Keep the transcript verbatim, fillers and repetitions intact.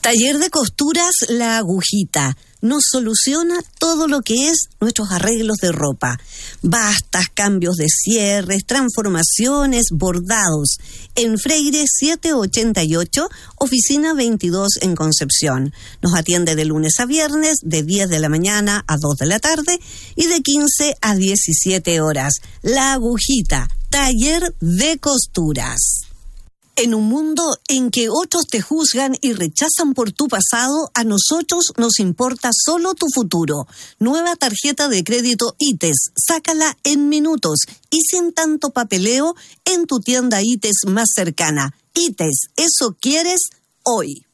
Taller de Costuras La Agujita nos soluciona todo lo que es nuestros arreglos de ropa. Bastas, cambios de cierres, transformaciones, bordados. En Freire setecientos ochenta y ocho, oficina veintidós en Concepción. Nos atiende de lunes a viernes, de diez de la mañana a dos de la tarde y de quince a diecisiete horas. La Agujita, Taller de Costuras. En un mundo en que otros te juzgan y rechazan por tu pasado, a nosotros nos importa solo tu futuro. Nueva tarjeta de crédito ITES. Sácala en minutos y sin tanto papeleo en tu tienda ITES más cercana. ITES, ¿eso quieres hoy?